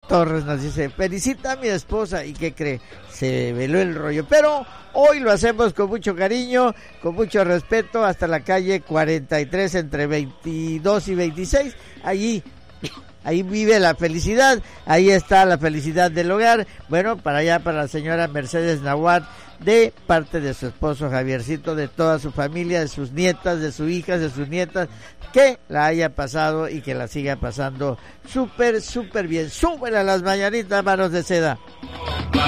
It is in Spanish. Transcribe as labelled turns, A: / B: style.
A: Torres nos dice, felicita a mi esposa, ¿y qué cree? Se veló el rollo, pero hoy lo hacemos con mucho cariño, con mucho respeto, hasta la calle 43 entre 22 y 26, ahí vive la felicidad, ahí está la felicidad del hogar. Bueno, para allá, para la señora Mercedes Nahuatl, de parte de su esposo Javiercito, de toda su familia, de sus nietas, de sus hijas, de sus nietas, que la haya pasado y que la siga pasando súper, súper bien. Súbela a las mañanitas, manos de seda.